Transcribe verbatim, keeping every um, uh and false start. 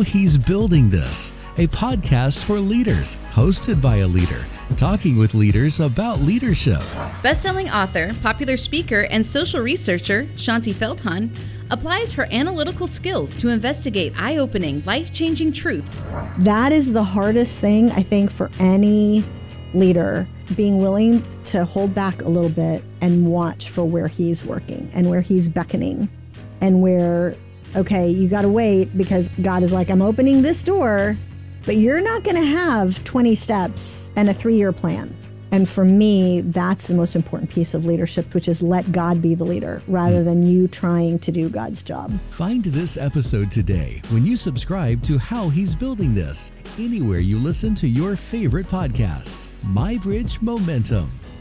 How He's Building This, a podcast for leaders, hosted by a leader, talking with leaders about leadership. Best-selling author, popular speaker, and social researcher Shaunti Feldhahn applies her analytical skills to investigate eye-opening, life-changing truths. That is the hardest thing, I think, for any leader, being willing to hold back a little bit and watch for where he's working and where he's beckoning and where, okay, you got to wait because God is like, I'm opening this door, but you're not going to have twenty steps and a three-year plan. And for me, that's the most important piece of leadership, which is let God be the leader rather than you trying to do God's job. Find this episode today when you subscribe to How He's Building This, anywhere you listen to your favorite podcasts. MyBridge Momentum.